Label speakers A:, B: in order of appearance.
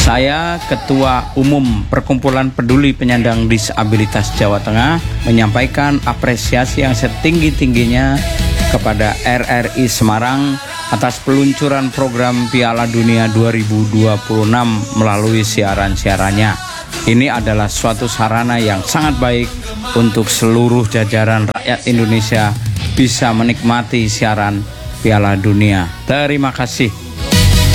A: Saya Ketua Umum Perkumpulan Peduli Penyandang Disabilitas Jawa Tengah menyampaikan apresiasi yang setinggi-tingginya kepada RRI Semarang atas peluncuran program Piala Dunia 2026 melalui siaran-siarannya. Ini adalah suatu sarana yang sangat baik untuk seluruh jajaran rakyat Indonesia bisa menikmati siaran Piala Dunia. Terima kasih.